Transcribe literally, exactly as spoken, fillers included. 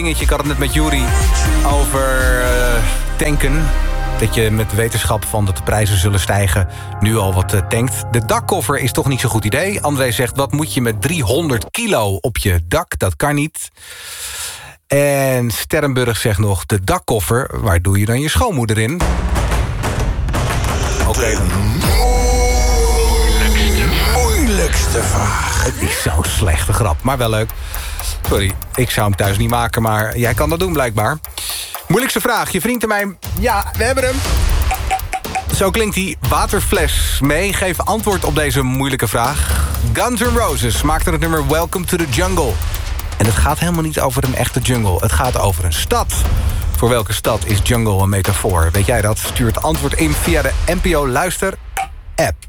dingetje. Ik had het net met Juri over uh, tanken. Dat je met wetenschap van dat de prijzen zullen stijgen nu al wat uh, tankt. De dakkoffer is toch niet zo'n goed idee. André zegt, wat moet je met driehonderd kilo op je dak? Dat kan niet. En Sterrenburg zegt nog, de dakkoffer, waar doe je dan je schoonmoeder in? Oké. Okay. Moeilijkste vraag. Het is zo'n slechte grap, maar wel leuk. Sorry, ik zou hem thuis niet maken, maar jij kan dat doen blijkbaar. Moeilijkste vraag, je vriend en mij... Ja, we hebben hem. Zo klinkt die waterfles mee. Geef antwoord op deze moeilijke vraag. Guns N' Roses maakte het nummer Welcome to the Jungle. En het gaat helemaal niet over een echte jungle. Het gaat over een stad. Voor welke stad is jungle een metafoor? Weet jij dat? Stuur het antwoord in via de N P O Luister app.